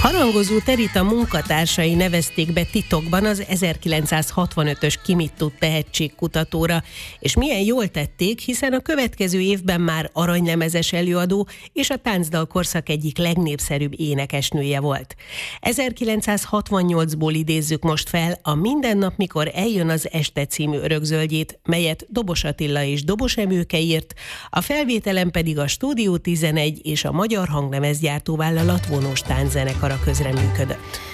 Harangozó Terita munkatársai nevezték be titokban az 1965-ös Ki mit tud tehetségkutatóra, és milyen jól tették, hiszen a következő évben már aranylemezes előadó és a táncdal korszak egyik legnépszerűbb énekesnője volt. 1968-ból idézzük most fel a Minden nap, mikor eljön az este című örökzöldjét, melyet Dobos Attila és Dobos Emőke írt, a felvételen pedig a Stúdió 11 és a Magyar Hanglemezgyártó Vállalat vonós tánczenekara közreműködött.